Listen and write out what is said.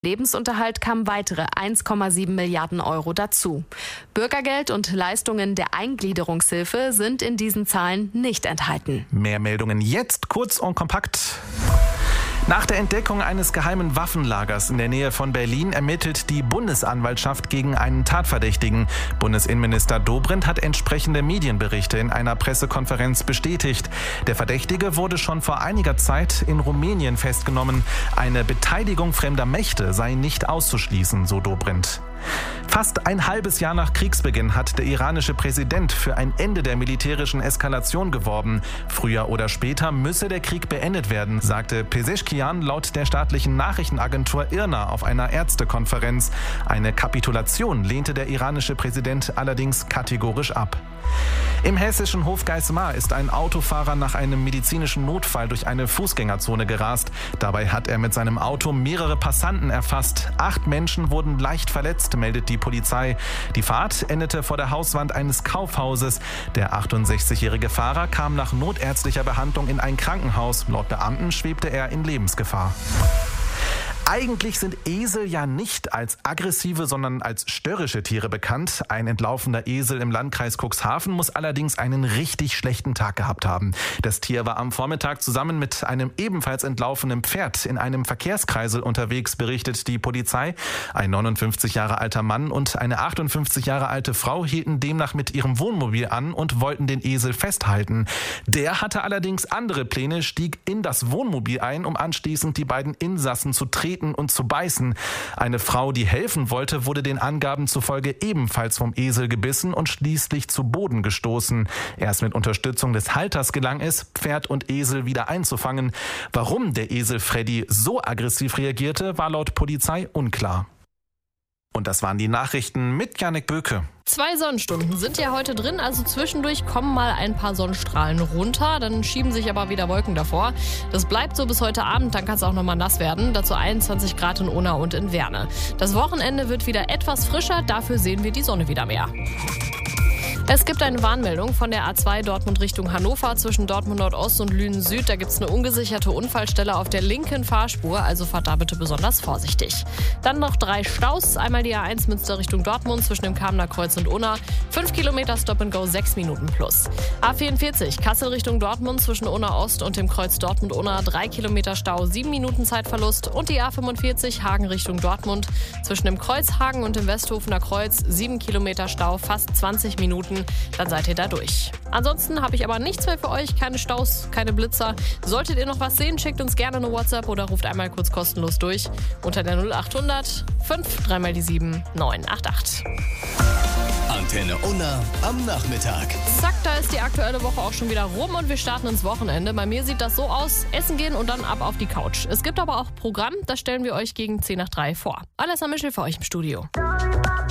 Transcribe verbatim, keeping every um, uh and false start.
Lebensunterhalt kamen weitere eins Komma sieben Milliarden Euro dazu. Bürgergeld und Leistungen der Eingliederungshilfe sind in diesen Zahlen nicht enthalten. Mehr Meldungen jetzt, kurz und kompakt. Nach der Entdeckung eines geheimen Waffenlagers in der Nähe von Berlin ermittelt die Bundesanwaltschaft gegen einen Tatverdächtigen. Bundesinnenminister Dobrindt hat entsprechende Medienberichte in einer Pressekonferenz bestätigt. Der Verdächtige wurde schon vor einiger Zeit in Rumänien festgenommen. Eine Beteiligung fremder Mächte sei nicht auszuschließen, so Dobrindt. Fast ein halbes Jahr nach Kriegsbeginn hat der iranische Präsident für ein Ende der militärischen Eskalation geworben. Früher oder später müsse der Krieg beendet werden, sagte Pezeshkian laut der staatlichen Nachrichtenagentur I R N A auf einer Ärztekonferenz. Eine Kapitulation lehnte der iranische Präsident allerdings kategorisch ab. Im hessischen Hofgeismar ist ein Autofahrer nach einem medizinischen Notfall durch eine Fußgängerzone gerast. Dabei hat er mit seinem Auto mehrere Passanten erfasst. Acht Menschen wurden leicht verletzt, meldet die Polizei. Die Fahrt endete vor der Hauswand eines Kaufhauses. Der achtundsechzigjährige Fahrer kam nach notärztlicher Behandlung in ein Krankenhaus. Laut Beamten schwebte er in Lebensgefahr. Eigentlich sind Esel ja nicht als aggressive, sondern als störrische Tiere bekannt. Ein entlaufener Esel im Landkreis Cuxhaven muss allerdings einen richtig schlechten Tag gehabt haben. Das Tier war am Vormittag zusammen mit einem ebenfalls entlaufenen Pferd in einem Verkehrskreisel unterwegs, berichtet die Polizei. Ein neunundfünfzig Jahre alter Mann und eine achtundfünfzig Jahre alte Frau hielten demnach mit ihrem Wohnmobil an und wollten den Esel festhalten. Der hatte allerdings andere Pläne, stieg in das Wohnmobil ein, um anschließend die beiden Insassen zu treten und zu beißen. Eine Frau, die helfen wollte, wurde den Angaben zufolge ebenfalls vom Esel gebissen und schließlich zu Boden gestoßen. Erst mit Unterstützung des Halters gelang es, Pferd und Esel wieder einzufangen. Warum der Esel Freddy so aggressiv reagierte, war laut Polizei unklar. Und das waren die Nachrichten mit Janek Böke. Zwei Sonnenstunden sind ja heute drin, also zwischendurch kommen mal ein paar Sonnenstrahlen runter, dann schieben sich aber wieder Wolken davor. Das bleibt so bis heute Abend, dann kann es auch nochmal nass werden. Dazu einundzwanzig Grad in Unna und in Werne. Das Wochenende wird wieder etwas frischer, dafür sehen wir die Sonne wieder mehr. Es gibt eine Warnmeldung von der A zwei Dortmund Richtung Hannover zwischen Dortmund Nordost und Lünen Süd. Da gibt es eine ungesicherte Unfallstelle auf der linken Fahrspur, also fahrt da bitte besonders vorsichtig. Dann noch drei Staus, einmal die A eins Münster Richtung Dortmund zwischen dem Kamener Kreuz und Unna. fünf Kilometer Stop and Go, sechs Minuten plus. A vierundvierzig Kassel Richtung Dortmund zwischen Unna Ost und dem Kreuz Dortmund-Unna, drei Kilometer Stau, sieben Minuten Zeitverlust. Und die A fünfundvierzig Hagen Richtung Dortmund zwischen dem Kreuz Hagen und dem Westhofener Kreuz, sieben Kilometer Stau, fast zwanzig Minuten. Dann seid ihr da durch. Ansonsten habe ich aber nichts mehr für euch, keine Staus, keine Blitzer. Solltet ihr noch was sehen, schickt uns gerne eine WhatsApp oder ruft einmal kurz kostenlos durch unter der null acht hundert fünf drei mal die sieben neun acht acht. Antenne Unna am Nachmittag. Zack, da ist die aktuelle Woche auch schon wieder rum und wir starten ins Wochenende. Bei mir sieht das so aus, essen gehen und dann ab auf die Couch. Es gibt aber auch Programm, das stellen wir euch gegen zehn nach drei vor. Alessa Mischel für euch im Studio.